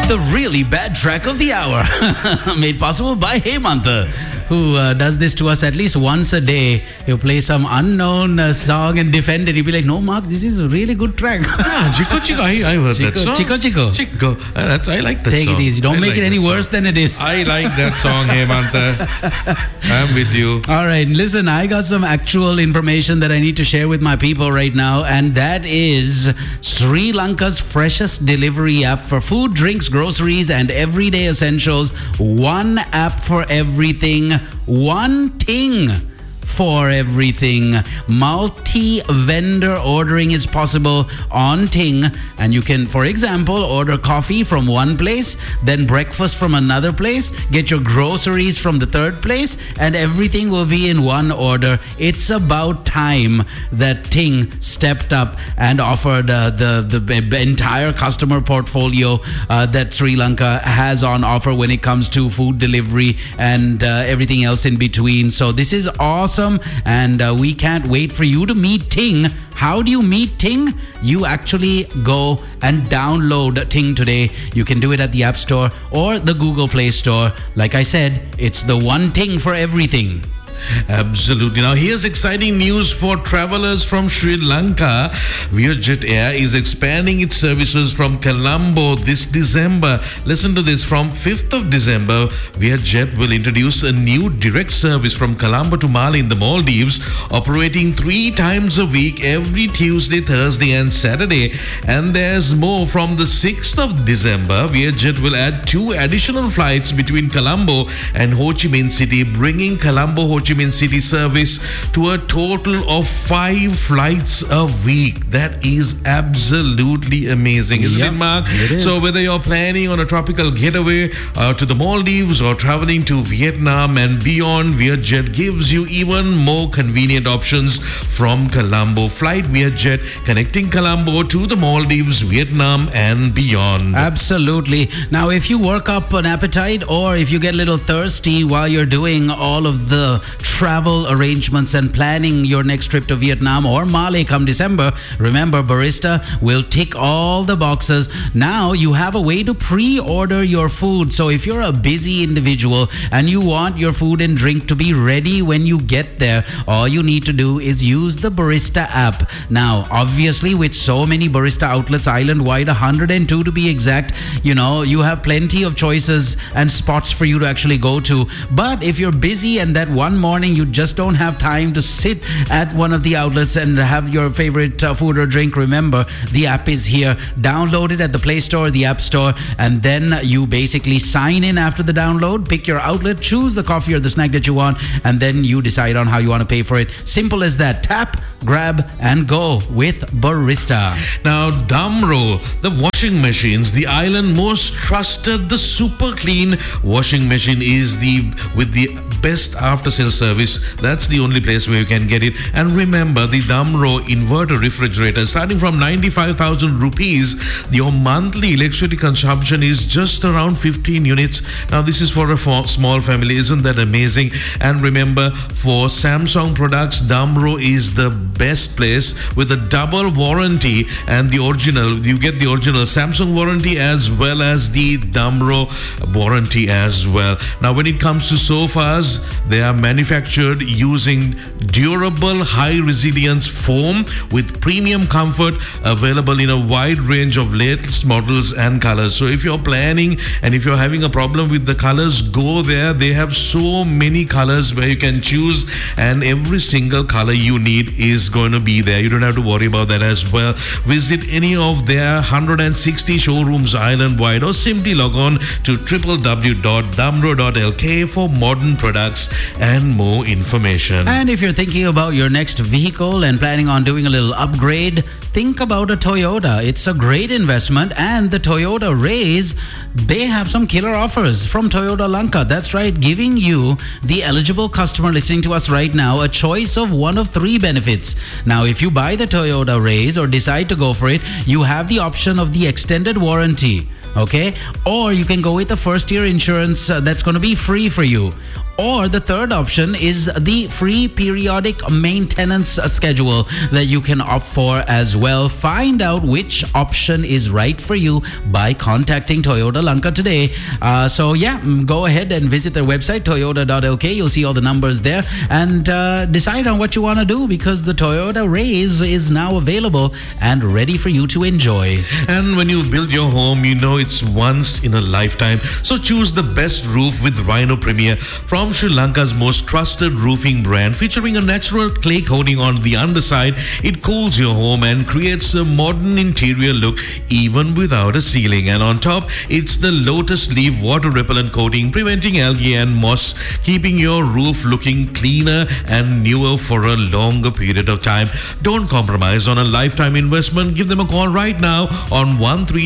The really bad track of the hour. Made possible by Hemantha, who does this to us at least once a day. He'll play some unknown song and defend it. He'll be like, no, Mark, this is a really good track. Chico Chico, I heard that song. Chico Chico. Chico. I like that Take song. it easy. Don't make it any worse than it is. I like that song, Hemantha. I'm with you. All right, listen, I got some actual information that I need to share with my people right now, and that is Sri Lanka's freshest delivery app for food, drinks, groceries, and everyday essentials. One app for everything, one thing for everything. Multi-vendor ordering is possible on Ting, and you can, for example, order coffee from one place, then breakfast from another place, get your groceries from the third place, and everything will be in one order. It's about time that Ting stepped up and offered the entire customer portfolio that Sri Lanka has on offer when it comes to food delivery and everything else in between. So this is awesome. And we can't wait for you to meet Ting. How do you meet Ting? You actually go and download Ting today. You can do it at the App Store or the Google Play Store. Like I said, it's the one Ting for everything. Absolutely. Now, here's exciting news for travelers from Sri Lanka. Vietjet Air is expanding its services from Colombo this December. Listen to this. From 5th of December, Vietjet will introduce a new direct service from Colombo to Mali in the Maldives, operating 3 times a week, every Tuesday, Thursday, and Saturday. And there's more. From the 6th of December, Vietjet will add 2 additional flights between Colombo and Ho Chi Minh City, bringing Colombo-Ho Chi Minh City service to a total of 5 flights a week. That is absolutely amazing, isn't it, Mark? It is. So whether you're planning on a tropical getaway to the Maldives or traveling to Vietnam and beyond, Vietjet gives you even more convenient options from Colombo. Flight Vietjet, connecting Colombo to the Maldives, Vietnam, and beyond. Absolutely. Now, if you work up an appetite or if you get a little thirsty while you're doing all of the travel arrangements and planning your next trip to Vietnam or Mali come December, remember, Barista will tick all the boxes. Now you have a way to pre-order your food. So if you're a busy individual and you want your food and drink to be ready when you get there, all you need to do is use the Barista app. Now, obviously, with so many Barista outlets island-wide, 102 to be exact, you have plenty of choices and spots for you to actually go to. But if you're busy and that one morning you just don't have time to sit at one of the outlets and have your favorite food or drink, remember, the app is here. Download it at the Play Store, the App Store, and then you basically sign in after the download, pick your outlet, choose the coffee or the snack that you want, and then you decide on how you want to pay for it. Simple as that. Tap, grab, and go with Barista. Now, Damro, the washing machines, the island most trusted, the super clean washing machine is with the best after-sales service. That's the only place where you can get it. And remember, the Damro inverter refrigerator, starting from 95,000 rupees, your monthly electricity consumption is just around 15 units. Now, this is for a small family. Isn't that amazing? And remember, for Samsung products, Damro is the best place with a double warranty and the original. You get the original Samsung warranty as well as the Damro warranty as well. Now, when it comes to sofas, they are manufactured using durable, high resilience foam with premium comfort, available in a wide range of latest models and colors. So if you're planning and if you're having a problem with the colors, go there. They have so many colors where you can choose, and every single color you need is going to be there. You don't have to worry about that as well. Visit any of their 160 showrooms island-wide, or simply log on to www.damro.lk for modern products and more information. And if you're thinking about your next vehicle and planning on doing a little upgrade, think about a Toyota. It's a great investment, and the Toyota Raise, they have some killer offers from Toyota Lanka. That's right, giving you, the eligible customer listening to us right now, a choice of one of 3 benefits. Now, if you buy the Toyota Raise or decide to go for it, you have the option of the extended warranty. Okay, or you can go with the first year insurance that's going to be free for you. Or the third option is the free periodic maintenance schedule that you can opt for as well. Well, find out which option is right for you by contacting Toyota Lanka today. Go ahead and visit their website, toyota.lk. You'll see all the numbers there, and decide on what you want to do, because the Toyota Raise is now available and ready for you to enjoy. And when you build your home, you know it's once in a lifetime. So choose the best roof with Rhino Premier from Sri Lanka's most trusted roofing brand, featuring a natural clay coating on the underside. It cools your home and creates a modern interior look even without a ceiling. And on top, it's the lotus leaf water repellent coating, preventing algae and moss, keeping your roof looking cleaner and newer for a longer period of time. Don't compromise on a lifetime investment. Give them a call right now on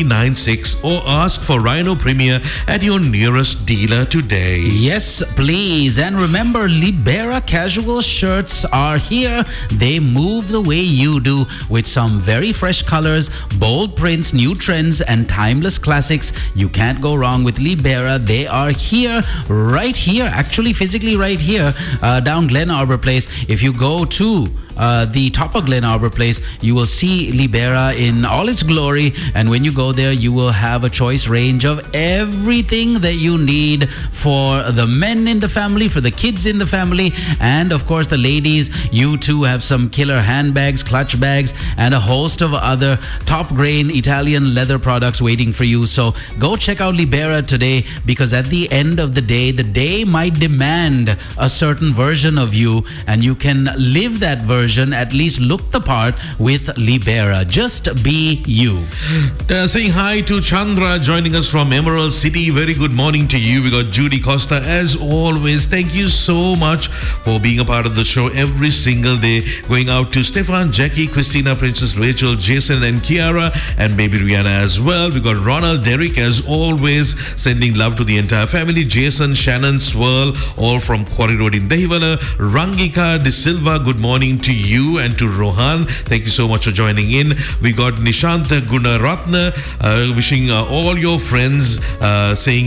1396 or ask for Rhino Premier at your nearest dealer today. Yes, please. And remember, Libera casual shirts are here. They move the way you do, with some very fresh colors, bold prints, new trends, and timeless classics. You can't go wrong with Libera. They are here, right here, actually physically right here, down Glen Arbor Place. If you go to the top of Glen Arbor Place, you will see Libera in all its glory, and when you go there, you will have a choice range of everything that you need for the men in the family, for the kids in the family, and of course the ladies. You too have some killer handbags, clutch bags, and a host of other top grain Italian leather products waiting for you. So go check out Libera today, because at the end of the day might demand a certain version of you, and you can live that version, at least look the part, with Libera. Just be you. Saying hi to Chandra joining us from Emerald City. Very good morning to you. We got Judy Costa as always. Thank you so much for being a part of the show every single day. Going out to Stefan, Jackie, Christina, Princess Rachel, Jason and Kiara, and baby Rihanna as well. We got Ronald, Derek as always, sending love to the entire family. Jason, Shannon, Swirl, all from Quarry Road in Dehiwala. Rangika De Silva, good morning to you and to Rohan. Thank you so much for joining in. We got Nishanta Gunaratna wishing all your friends saying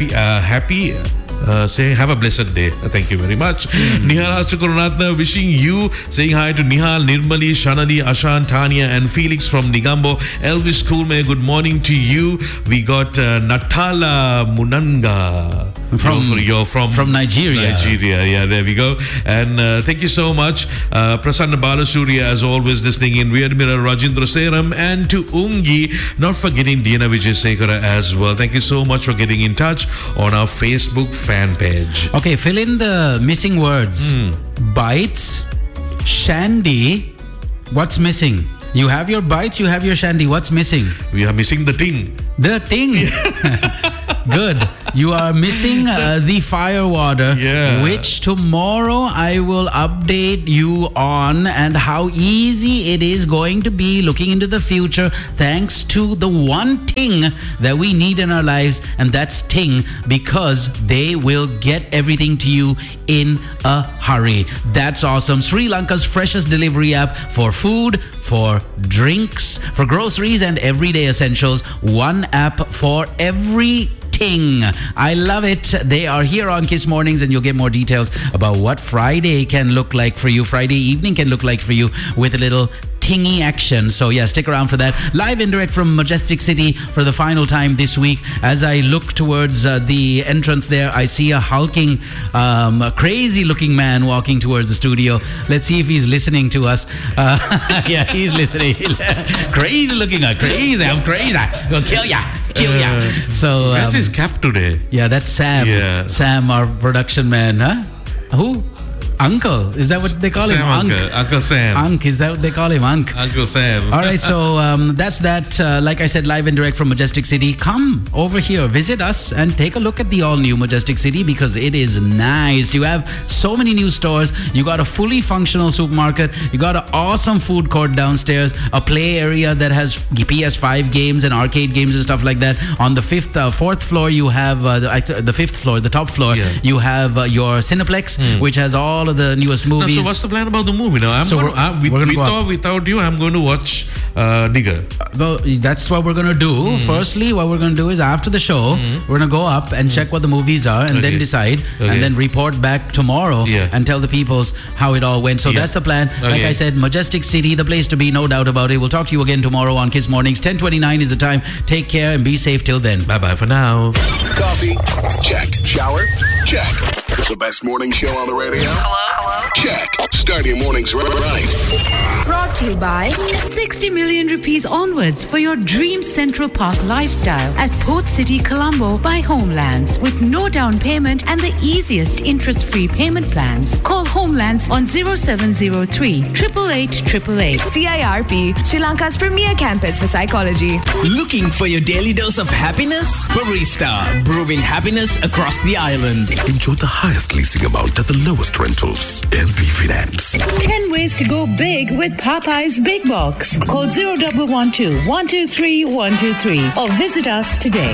saying have a blessed day. Thank you very much. Nihal Chakuranatna wishing you, saying hi to Nihal, Nirmali, Shanali, Ashan, Tanya and Felix from Nigambo. Elvis Kulme, good morning to you. We got Natala Munanga. You're from Nigeria. Yeah, there we go. And thank you so much. Prasanna Balasurya, as always, listening in. Veermira Rajendra Seram, and to Ungi, not forgetting Diana Vijayasekara as well. Thank you so much for getting in touch on our Facebook fan page. Okay, fill in the missing words. Bites, shandy. What's missing? You have your bites, you have your shandy. What's missing? We are missing the ting. The ting. Good. You are missing the fire water, which tomorrow I will update you on, and how easy it is going to be looking into the future, thanks to the one thing that we need in our lives, and that's Ting, because they will get everything to you in a hurry. That's awesome. Sri Lanka's freshest delivery app for food, for drinks, for groceries and everyday essentials. One app for every Ting. I love it. They are here on Kiss Mornings, and you'll get more details about what Friday can look like for you, Friday evening can look like for you, with a little tingy action. So yeah, stick around for that. Live and direct from Majestic City for the final time this week. As I look towards the entrance there, I see a hulking, crazy looking man walking towards the studio. Let's see if he's listening to us. Yeah, he's listening. Crazy looking, crazy. I'm crazy. Gonna kill ya. So that's his cap today. Yeah, that's Sam. Yeah. Sam, our production man. Huh? Who? Uncle. Is that what they call him? Uncle Sam. Unk. Is that what they call him? Unk. Uncle Sam. All right. So that's that. Like I said, live and direct from Majestic City. Come over here, visit us, and take a look at the all-new Majestic City, because it is nice. You have so many new stores. You got a fully functional supermarket. You got an awesome food court downstairs. A play area that has PS5 games and arcade games and stuff like that. On the fourth floor, you have the fifth floor, the top floor. Yeah. You have your Cineplex, which has all of the newest movies. So what's the plan about the movie now? Without you, I'm going to watch Digger. Well, that's what we're going to do. Firstly, what we're going to do is after the show, we're going to go up and check what the movies are and then decide and then report back tomorrow and tell the peoples how it all went. So that's the plan. Like I said, Majestic City, the place to be, no doubt about it. We'll talk to you again tomorrow on Kiss Mornings. 10:29 is the time. Take care and be safe till then. Bye-bye for now. Coffee? Check. Shower? Check. The best morning show on the radio? Hello? Check. Start your mornings right. Brought to you by 60 million rupees onwards for your dream Central Park lifestyle at Port City, Colombo by Homelands with no down payment and the easiest interest-free payment plans. Call Homelands on 0703 888 888. CIRP, Sri Lanka's premier campus for psychology. Looking for your daily dose of happiness? Barista, brewing happiness across the island. Enjoy the highest leasing amount at the lowest rentals. LB Finance. 10 ways to go big with Popeye's Big Box. Call 0112 123 123 or visit us today.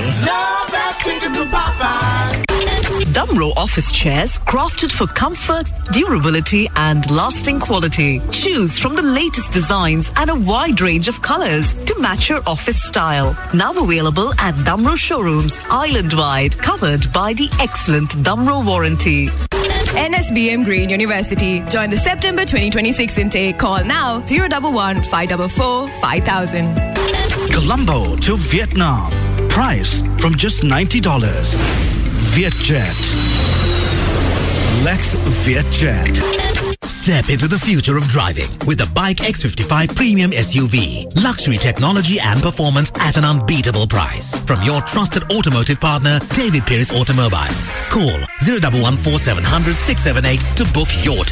Damro office chairs crafted for comfort, durability and lasting quality. Choose from the latest designs and a wide range of colors to match your office style. Now available at Damro showrooms island-wide, covered by the excellent Damro warranty. NSBM Green University. Join the September 2026 intake. Call now 011 544 5000. Colombo to Vietnam. Price from just $90. Vietjet. Let's Vietjet. Step into the future of driving with the Bike X55 Premium SUV. Luxury technology and performance at an unbeatable price. From your trusted automotive partner, David Pierce Automobiles. Call 0114 700 678 to book your